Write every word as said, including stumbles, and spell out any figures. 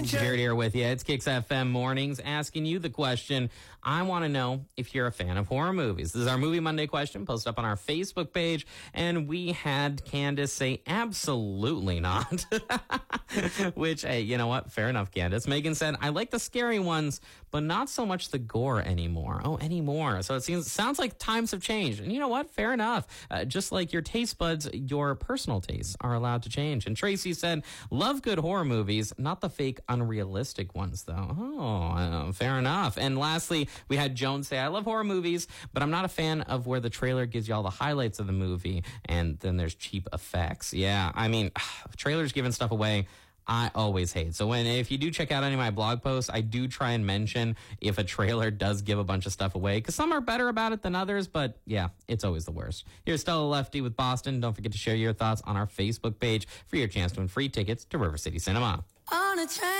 Jared here with you. It's Kicks F M Mornings asking you the question. I want to know if you're a fan of horror movies. This is our Movie Monday question posted up on our Facebook page, and we had Candace say absolutely not. Which, hey, you know what? Fair enough, Candace. Megan said, I like the scary ones, but not so much the gore anymore. Oh, anymore. So it seems sounds like times have changed. And you know what? Fair enough. Uh, just like your taste buds, your personal tastes are allowed to change. And Tracy said, love good horror movies, not the fake unrealistic ones, though. Oh, uh, fair enough. And lastly, we had Joan say, I love horror movies, but I'm not a fan of where the trailer gives you all the highlights of the movie and then there's cheap effects. Yeah, I mean, trailers giving stuff away, I always hate. So when if you do check out any of my blog posts, I do try and mention if a trailer does give a bunch of stuff away, because some are better about it than others, but yeah, it's always the worst. Here's Stella Lefty with Boston. Don't forget to share your thoughts on our Facebook page for your chance to win free tickets to River City Cinema. On a train.